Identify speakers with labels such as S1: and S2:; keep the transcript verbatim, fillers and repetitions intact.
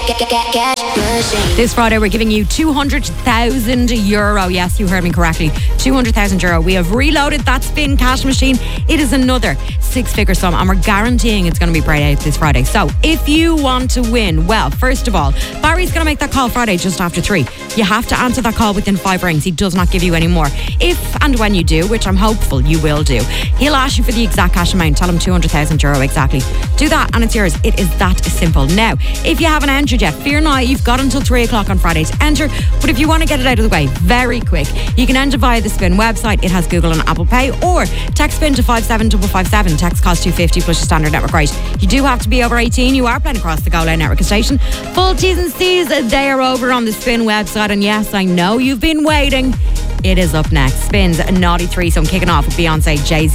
S1: This Friday we're giving you two hundred thousand euro. Yes, you heard me correctly. two hundred thousand euro. We have reloaded that spin cash machine. It is another six-figure sum and we're guaranteeing it's going to be bright out this Friday. So if you want to win, well, first of all, Barry's going to make that call Friday just after three. You have to answer that call within five rings. He does not give you any more. If and when you do, which I'm hopeful you will do, he'll ask you for the exact cash amount. Tell him two hundred thousand euro exactly. Do that and it's yours. It is that simple. Now, if you haven't entered yet, fear not, you've got until three o'clock on Friday to enter. But if you want to get it out of the way very quick, you can enter via the Spin website. It has Google and Apple Pay, or text Spin to five seven five five seven. Text costs two fifty plus your standard network rate. You do have to be over eighteen. You are playing across the Go Loud network station. Full T's and C's, they are over on the Spin website. And yes, I know you've been waiting. It is up next. Spin's Naughty Threesome kicking off with Beyonce, Jay-Z